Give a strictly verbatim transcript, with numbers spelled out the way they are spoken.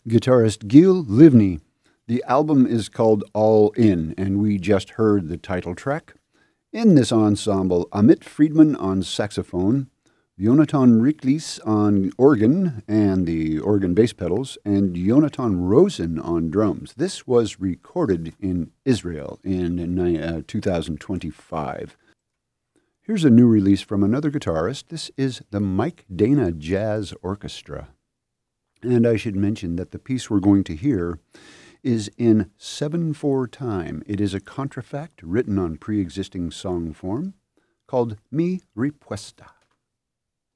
guitarist Gil Livni. The album is called All In, and we just heard the title track. In this ensemble, Amit Friedman on saxophone, Jonathan Riklis on organ and the organ bass pedals, and Jonathan Rosen on drums. This was recorded in Israel in uh, two thousand twenty-five. Here's a new release from another guitarist. This is the Mike Dana Jazz Orchestra. And I should mention that the piece we're going to hear is in seven four time. It is a contrafact written on pre-existing song form called Mi Ripuesta.